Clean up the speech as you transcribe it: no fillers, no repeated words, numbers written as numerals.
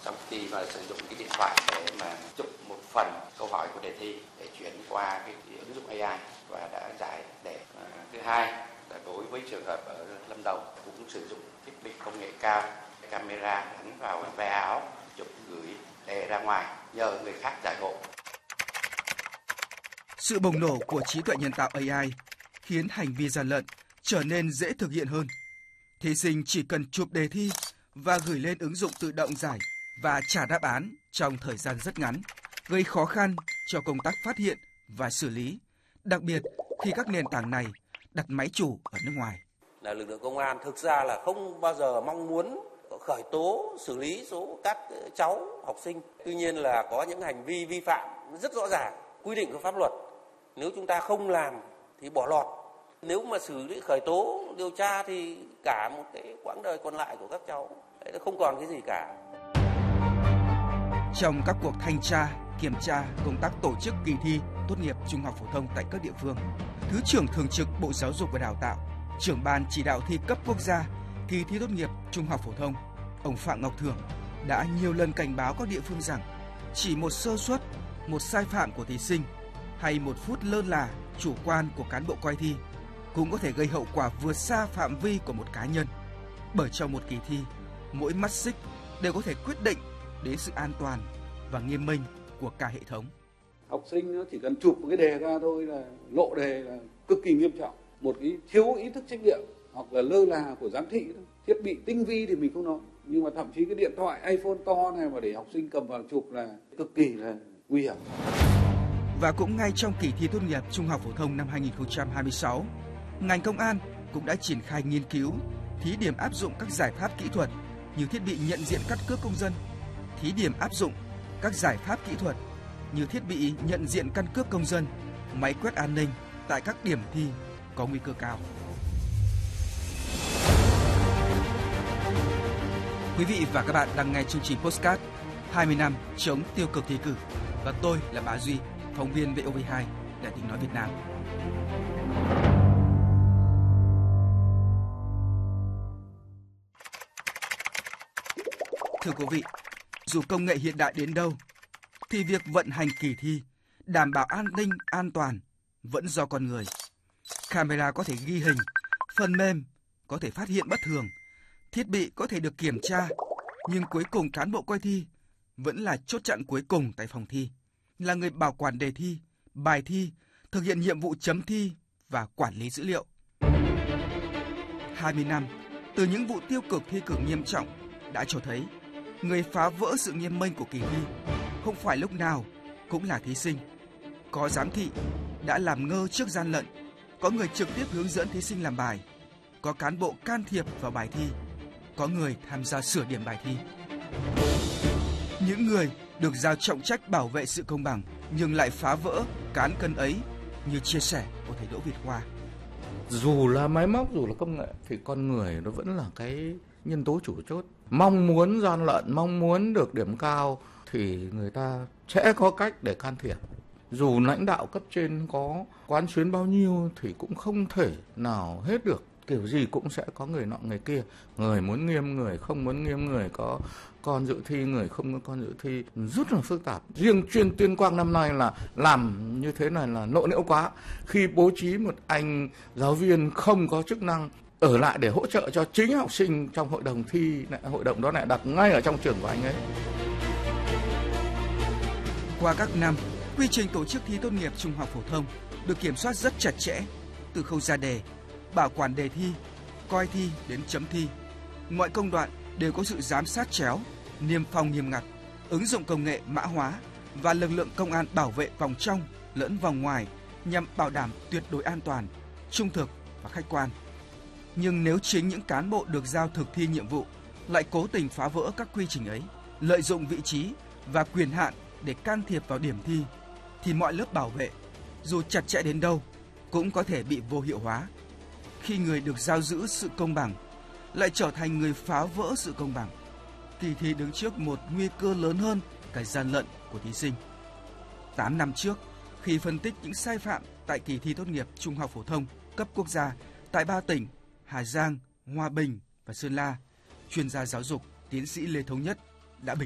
trong khi mà sử dụng cái điện thoại để mà chụp một phần câu hỏi của đề thi để chuyển qua cái ứng dụng AI và đã giải đề. Thứ hai là đối với trường hợp ở Lâm Đồng cũng sử dụng thiết bị công nghệ cao, camera gắn vào ve áo, chụp gửi đề ra ngoài nhờ người khác giải hộ. Sự bùng nổ của trí tuệ nhân tạo AI khiến hành vi gian lận trở nên dễ thực hiện hơn. Thí sinh chỉ cần chụp đề thi và gửi lên ứng dụng tự động giải và trả đáp án trong thời gian rất ngắn, gây khó khăn cho công tác phát hiện và xử lý, đặc biệt khi các nền tảng này đặt máy chủ ở nước ngoài. Là lực lượng công an thực ra là không bao giờ mong muốn khởi tố xử lý số các cháu học sinh. Tuy nhiên là có những hành vi vi phạm rất rõ ràng, quy định của pháp luật. Nếu chúng ta không làm thì bỏ lọt. Nếu mà xử lý khởi tố điều tra thì cả một cái quãng đời còn lại của các cháu nó không còn cái gì cả. Trong các cuộc thanh tra, kiểm tra công tác tổ chức kỳ thi tốt nghiệp trung học phổ thông tại các địa phương, Thứ trưởng Thường trực Bộ Giáo dục và Đào tạo, trưởng ban chỉ đạo thi cấp quốc gia kỳ thi tốt nghiệp trung học phổ thông, ông Phạm Ngọc Thưởng đã nhiều lần cảnh báo các địa phương rằng chỉ một sơ suất, một sai phạm của thí sinh hay một phút lơ là, chủ quan của cán bộ coi thi cũng có thể gây hậu quả vượt xa phạm vi của một cá nhân. Bởi trong một kỳ thi, mỗi mắt xích đều có thể quyết định đến sự an toàn và nghiêm minh của cả hệ thống. Học sinh nó chỉ cần chụp một cái đề ra thôi là lộ đề là cực kỳ nghiêm trọng. Một cái thiếu ý thức trách nhiệm hoặc là lơ là của giám thị thôi. Thiết bị tinh vi thì mình không nói, nhưng mà thậm chí cái điện thoại iPhone to này mà để học sinh cầm vào chụp là cực kỳ là nguy hiểm. Và cũng ngay trong kỳ thi tốt nghiệp trung học phổ thông năm 2026, ngành công an cũng đã triển khai nghiên cứu, thí điểm áp dụng các giải pháp kỹ thuật như thiết bị nhận diện căn cước công dân, thí điểm áp dụng các giải pháp kỹ thuật như thiết bị nhận diện căn cước công dân, máy quét an ninh tại các điểm thi có nguy cơ cao. Quý vị và các bạn đang nghe chương trình Podcast 20 năm chống tiêu cực thi cử và tôi là Bá Duy, phóng viên VOV2 Đài Tiếng nói Việt Nam. Thưa quý vị, dù công nghệ hiện đại đến đâu, thì việc vận hành kỳ thi, đảm bảo an ninh, an toàn vẫn do con người. Camera có thể ghi hình, phần mềm có thể phát hiện bất thường, thiết bị có thể được kiểm tra, nhưng cuối cùng cán bộ coi thi vẫn là chốt chặn cuối cùng tại phòng thi, là người bảo quản đề thi, bài thi, thực hiện nhiệm vụ chấm thi và quản lý dữ liệu. 20 năm, từ những vụ tiêu cực thi cử nghiêm trọng đã cho thấy người phá vỡ sự nghiêm minh của kỳ thi không phải lúc nào cũng là thí sinh. Có giám thị đã làm ngơ trước gian lận, có người trực tiếp hướng dẫn thí sinh làm bài, có cán bộ can thiệp vào bài thi, có người tham gia sửa điểm bài thi. Những người được giao trọng trách bảo vệ sự công bằng nhưng lại phá vỡ cán cân ấy, như chia sẻ của thầy Đỗ Việt Khoa. Dù là máy móc, dù là công nghệ thì con người nó vẫn là cái nhân tố chủ chốt. Mong muốn gian lận, mong muốn được điểm cao thì người ta sẽ có cách để can thiệp. Dù lãnh đạo cấp trên có quán xuyến bao nhiêu thì cũng không thể nào hết được. Kiểu gì cũng sẽ có người nọ người kia. Người muốn nghiêm, người không muốn nghiêm, người có con dự thi, người không có con dự thi. Rất là phức tạp. Riêng chuyên Tuyên Quang năm nay là làm như thế này là lộ liễu quá. Khi bố trí một anh giáo viên không có chức năng ở lại để hỗ trợ cho chính học sinh trong hội đồng thi, hội đồng đó lại đặt ngay ở trong trường của anh ấy. Qua các năm, quy trình tổ chức thi tốt nghiệp trung học phổ thông được kiểm soát rất chặt chẽ, từ khâu ra đề, bảo quản đề thi, coi thi đến chấm thi. Mọi công đoạn đều có sự giám sát chéo, niêm phong nghiêm ngặt, ứng dụng công nghệ mã hóa và lực lượng công an bảo vệ vòng trong lẫn vòng ngoài nhằm bảo đảm tuyệt đối an toàn, trung thực và khách quan. Nhưng nếu chính những cán bộ được giao thực thi nhiệm vụ lại cố tình phá vỡ các quy trình ấy, lợi dụng vị trí và quyền hạn để can thiệp vào điểm thi, thì mọi lớp bảo vệ, dù chặt chẽ đến đâu, cũng có thể bị vô hiệu hóa. Khi người được giao giữ sự công bằng lại trở thành người phá vỡ sự công bằng, kỳ thi đứng trước một nguy cơ lớn hơn cả gian lận của thí sinh. 8 năm trước, khi phân tích những sai phạm tại kỳ thi tốt nghiệp trung học phổ thông cấp quốc gia tại 3 tỉnh Hà Giang, Hòa Bình và Sơn La, chuyên gia giáo dục tiến sĩ Lê Thống Nhất đã bình